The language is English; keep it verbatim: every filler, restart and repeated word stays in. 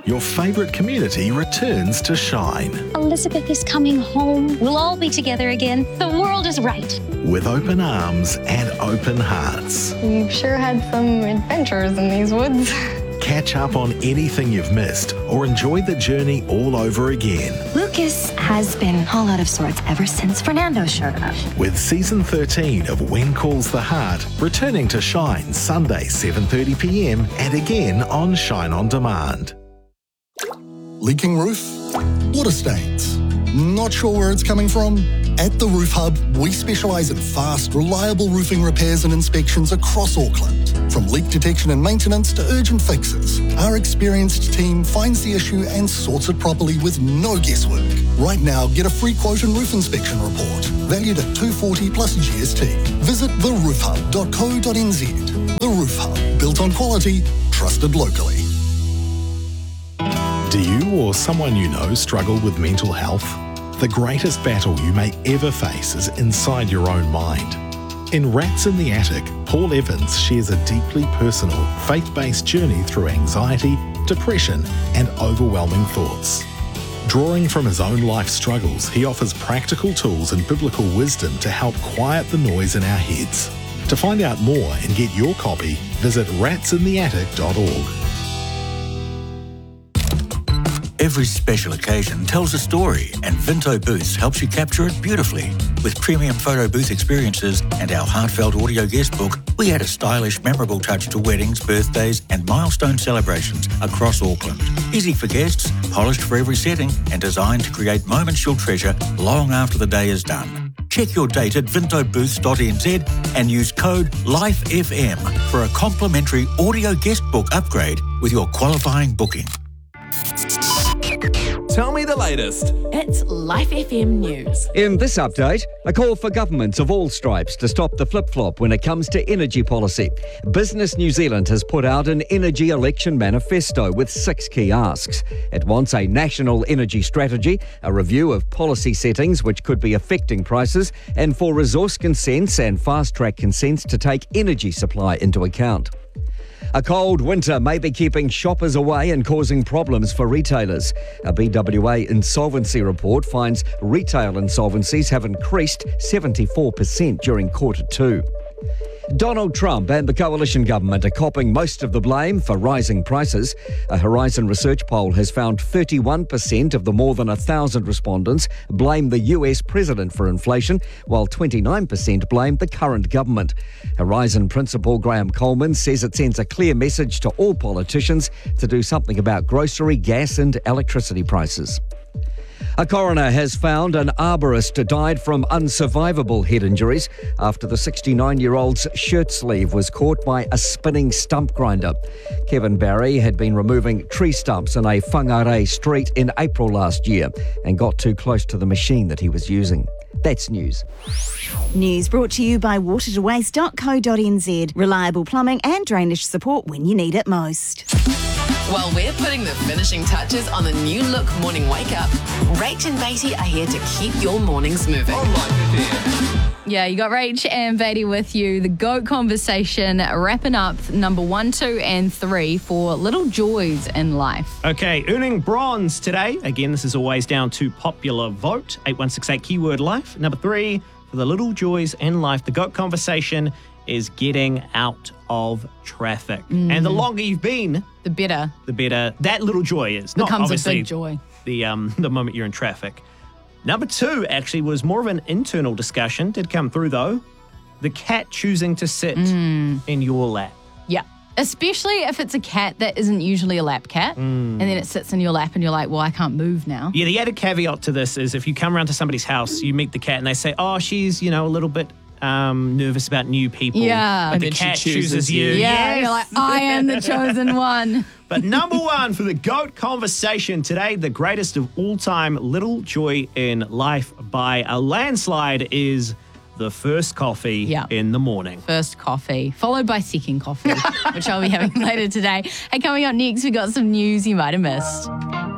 your favourite community returns to shine. Elizabeth is coming home. We'll all be together again. The world is right. With open arms and open hearts. We've sure had some adventures in these woods. Catch up on anything you've missed or enjoy the journey all over again. Lucas has been all out of sorts ever since Fernando showed up. With season thirteen of When Calls the Heart returning to Shine Sunday seven thirty p m and again on Shine On Demand. Leaking roof? Water stains? Not sure where it's coming from? At the Roof Hub, we specialise in fast, reliable roofing repairs and inspections across Auckland. From leak detection and maintenance to urgent fixes, our experienced team finds the issue and sorts it properly with no guesswork. Right now, get a free quote and roof inspection report, valued at two hundred forty dollars plus G S T. Visit the roof hub dot co dot n z. The Roof Hub, built on quality, trusted locally. Do you or someone you know struggle with mental health? The greatest battle you may ever face is inside your own mind. In Rats in the Attic, Paul Evans shares a deeply personal, faith-based journey through anxiety, depression, and overwhelming thoughts. Drawing from his own life struggles, he offers practical tools and biblical wisdom to help quiet the noise in our heads. To find out more and get your copy, visit rats in the attic dot org. Every special occasion tells a story, and Vinto Booths helps you capture it beautifully. With premium photo booth experiences and our heartfelt audio guest book, we add a stylish, memorable touch to weddings, birthdays and milestone celebrations across Auckland. Easy for guests, polished for every setting and designed to create moments you'll treasure long after the day is done. Check your date at vinto booths dot n z and use code LIFEFM for a complimentary audio guest book upgrade with your qualifying booking. Tell me the latest. It's Life F M News. In this update, a call for governments of all stripes to stop the flip-flop when it comes to energy policy. Business New Zealand has put out an energy election manifesto with six key asks. It wants a national energy strategy, a review of policy settings which could be affecting prices, and for resource consents and fast-track consents to take energy supply into account. A cold winter may be keeping shoppers away and causing problems for retailers. A B W A insolvency report finds retail insolvencies have increased seventy-four percent during quarter two. Donald Trump and the coalition government are copping most of the blame for rising prices. A Horizon research poll has found thirty-one percent of the more than one thousand respondents blame the U S president for inflation, while twenty-nine percent blame the current government. Horizon principal Graham Coleman says it sends a clear message to all politicians to do something about grocery, gas and electricity prices. A coroner has found an arborist died from unsurvivable head injuries after the sixty-nine-year-old's shirt sleeve was caught by a spinning stump grinder. Kevin Barry had been removing tree stumps in a Whangarei street in April last year and got too close to the machine that he was using. That's news. News brought to you by water to waste dot co dot n z. Reliable plumbing and drainage support when you need it most. While we're putting the finishing touches on the new look morning wake up, Rach and Beatty are here to keep your mornings moving. Yeah, you got Rach and Beatty with you. The GOAT conversation wrapping up number one, two and three for little joys in life. Okay, earning bronze today. Again, this is always down to popular vote. eight one six eight keyword life. Number three, for the little joys in life, the GOAT conversation is getting out of traffic. Mm. And the longer you've been, the better. The better that little joy is. Not Becomes obviously a big joy. The um the moment you're in traffic. Number two actually was more of an internal discussion. Did come through though. The cat choosing to sit mm. in your lap. Yeah. Especially if it's a cat that isn't usually a lap cat, mm. and then it sits in your lap and you're like, well, I can't move now. Yeah, the added caveat to this is if you come around to somebody's house, you meet the cat and they say, oh, she's, you know, a little bit um, nervous about new people. Yeah. But the cat chooses, chooses you. Yeah, yes. You're like, I am the chosen one. But number one for the GOAT conversation today, the greatest of all time little joy in life by a landslide is the first coffee yeah. in the morning. First coffee, followed by second coffee, which I'll be having later today. Hey, coming up next, we got some news you might have missed.